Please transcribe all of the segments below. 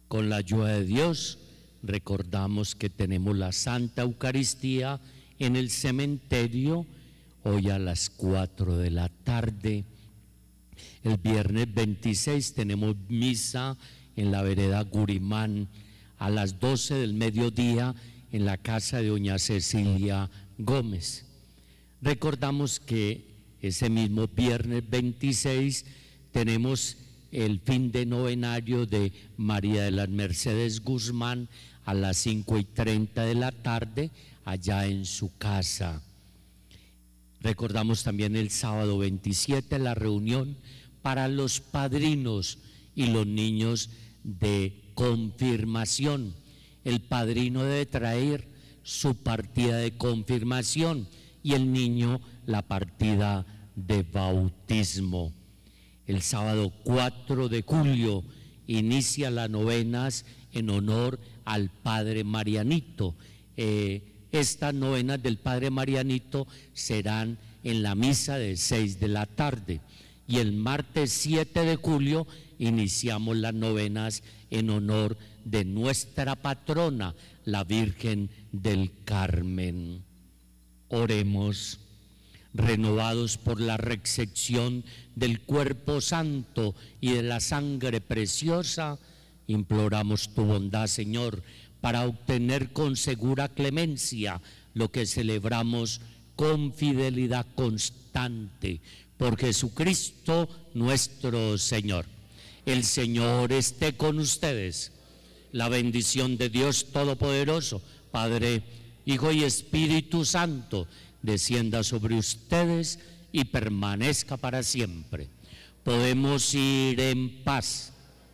Con la ayuda de Dios, recordamos que tenemos la Santa Eucaristía en el cementerio hoy a las 4 de la tarde. El viernes 26 tenemos misa en la vereda Gurimán a las 12 del mediodía en la casa de doña Cecilia Gómez. Recordamos que ese mismo viernes 26 tenemos el fin de novenario de María de las Mercedes Guzmán a las 5:30 de la tarde allá en su casa. Recordamos también el sábado 27 la reunión para los padrinos y los niños de confirmación. El padrino debe traer su partida de confirmación y el niño la partida de bautismo. El sábado 4 de julio inicia las novenas en honor al Padre Marianito. Estas novenas del Padre Marianito serán en la misa de 6 de la tarde. Y el martes 7 de julio iniciamos las novenas en honor de nuestra patrona, la Virgen del Carmen. Oremos. Renovados por la recepción del cuerpo santo y de la sangre preciosa, imploramos tu bondad, Señor, para obtener con segura clemencia lo que celebramos con fidelidad constante por Jesucristo nuestro Señor. El Señor esté con ustedes. La bendición de Dios Todopoderoso, Padre, Hijo y Espíritu Santo, descienda sobre ustedes y permanezca para siempre. Podemos ir en paz.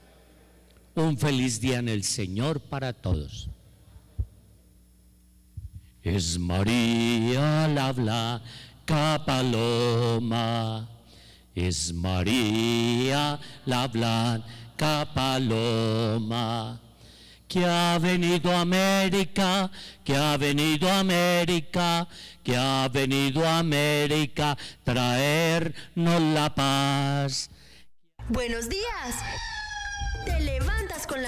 Un feliz día en el Señor para todos. Es María la blanca paloma, es María la blanca paloma, que ha venido a América, que ha venido a América, que ha venido a América, traernos la paz. Buenos días. Te levantas con la